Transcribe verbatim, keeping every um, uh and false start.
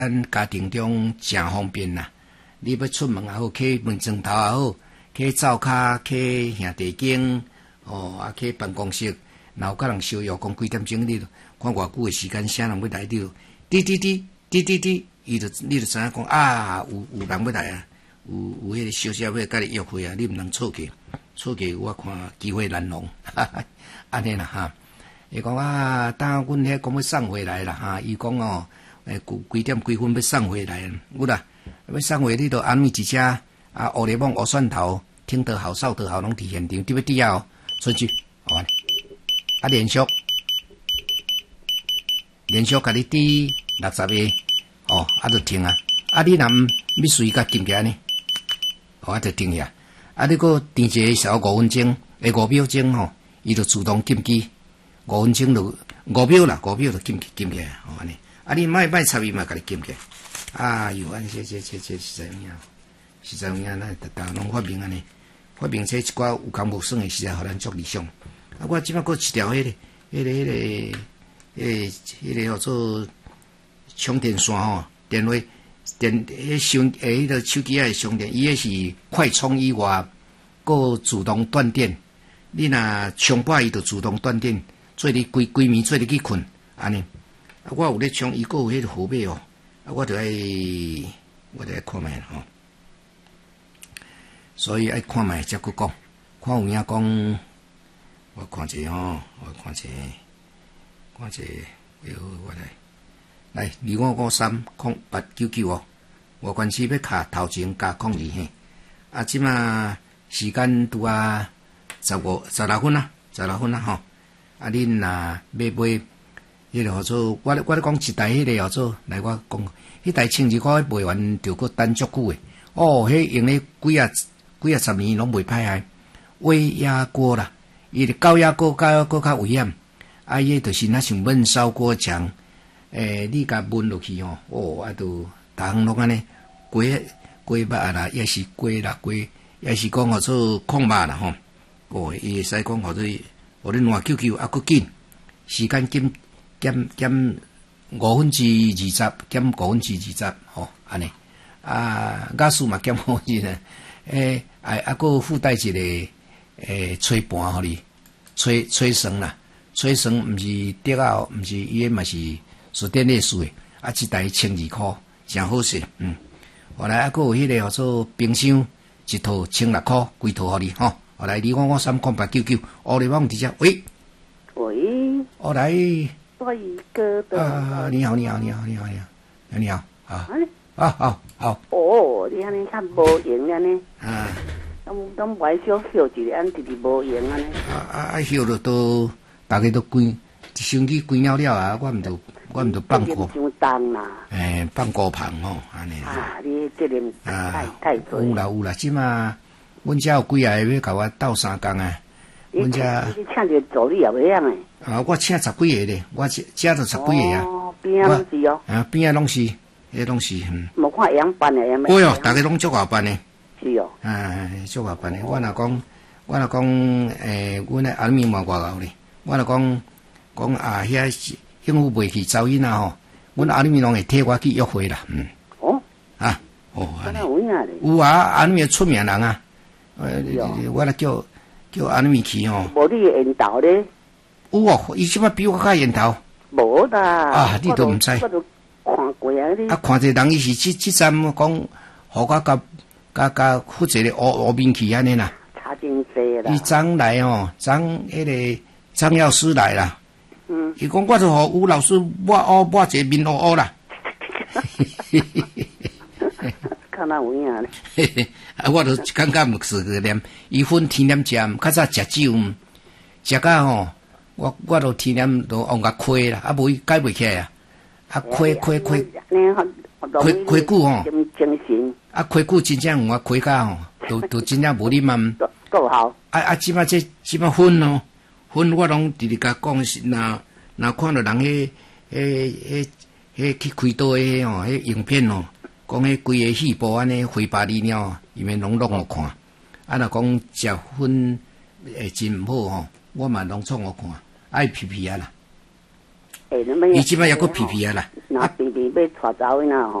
咱家庭中真方便啦。你要出门也好，去门诊头也好，去灶骹，去兄弟间，哦，啊去办公室，然后甲人相约讲几点钟，你就看偌久诶时间，啥人要来，你就滴滴滴滴滴滴，伊就你就知影讲啊，有有人要来啊，有有迄个小姐要甲你约会啊，你毋通错过，错过我看机会难容，哈哈，安尼啦哈。伊讲啊，等阮遐讲要送回来啦哈，伊讲哦，诶，几几点几分要送回来？有啦。要送回你都安慰一只啊，黑柠檬、黑蒜头，听得好、扫得好，拢伫现场，对不对啊？出去，好啊，啊连续，连续甲你滴六十个，哦，啊就停啊，啊你若毋要随甲禁起呢，哦啊就停下，啊你搁停一个小五分钟，诶五秒钟吼，伊就自动禁机，五分钟就五秒啦，五秒就禁禁起来，哦安尼，啊你莫莫插伊嘛，甲你禁起来。啊，有安这这这这实在有影，实在有影，咱逐逐拢发明安尼，发明这一寡有工无算诶，实在互咱足理想。啊，我即摆搁一条迄、那个、迄、那个、迄、那个、迄、迄个叫做充电线吼，电话电迄充诶，迄个手机啊充电，伊迄是快充以外，搁自动断电。你若充饱伊就自动断电，做你规规暝做你去困安尼。啊，我有咧充，伊搁有迄个号码哦。啊，我著爱，我著爱看卖吼，所以爱看卖才去讲，看有影讲，我看者吼，我看者，看者，哎好，我来，来二五五三空八九九哦，我关系要卡头前加空二嘿，啊，即马时间拄啊十五十六分啊，十六分啊吼，啊，恁若要买。迄个叫做，我我咧讲一台迄个叫做，来我讲，迄台千二块卖完就搁等足久诶。哦，迄用咧几啊几啊十年拢袂歹啊。威压锅啦，伊个高压锅较搁较危险，啊，伊就是若像焖烧锅强，诶、欸，你甲焖落去吼，哦，啊，就逐项拢安尼，鸡鸡肉啦，也是鸡啦，鸡也是讲叫做控肉啦吼。哦，伊会使讲叫做，互你换 Q Q 啊，搁紧，时间紧。减减五分之二十，减五分之二十，吼、哦，安尼啊，雅素嘛减五分之呢，诶，啊啊，搁附带一个诶吹盘互你，吹吹绳啦，吹绳毋是竹啊，毋是伊诶嘛是是电类似诶，啊，一台千二箍，真好势，嗯，后来啊，搁有迄个叫做冰箱，一套千六箍，规套互你吼，后来二五五三空八九九，我哋往直接，喂， 喂， 我来。 对哥的啊，你好，你好，你好，你好，你好，你好，啊，啊，好，好。 哦，你安尼较无闲安尼。 啊。 咁咁买小休一个，安直直无闲安尼。 啊啊啊！休了都，大家都关，一星期关了了啊！我毋就，我毋就放过。 伤重啦。诶， 放过棚吼，安尼。 啊，你这个太太多。 有啦有啦，即马，阮遮有几个要甲我斗三工啊。阮遮。 你请着助理也袂晓诶。 啊，我请十几个咧，我遮遮就十几个啊。 哦，边啊拢是哦。 啊，边啊拢是，迄拢是嗯。 无看样办诶，样。 哎哟，大家拢足够办诶。 是哦。 啊，足够办诶。我若讲，我若讲，诶，阮诶阿咪嘛外头咧。我若讲，讲啊，遐应付袂去噪音啊吼，阮阿咪拢会替我去约会啦，嗯。 哦。 啊，哦，安尼。 有影咧。 有啊，阿咪出名人啊。我若叫叫阿咪去吼。 无你诶缘投咧。 有哦，伊即摆比我较缘投。 无啦。 啊，你都毋知。 我都看过啊，你。 啊，看一个人伊是即即站讲，互我甲甲甲负责咧乌乌面去安尼啦。 差真济啦。伊昨来哦，昨迄个张药师来啦。 嗯。 伊讲我就互吴老师抹乌抹一个面乌乌啦。 看那有影咧。 啊，我就感觉毋是个念，伊分天念食，较早食酒，食甲吼。我我都天天都往甲开啦，啊无伊解袂起来啊，啊开开开，开开久吼， 精神， 啊开久真正有啊开甲吼，都都真正无你嘛， 够好。 啊啊，即摆这即摆分哦，分我拢直直甲讲是，若若看到人迄迄迄迄去开刀诶吼，迄影片哦，讲迄规个细胞安尼灰白里了，伊面拢拢互看，啊若讲食薰诶真毋好吼。我嘛拢创我看，爱皮皮啊啦， 哎，那么伊即摆抑佫皮皮啊啦， 那皮皮要带查查位呐吼。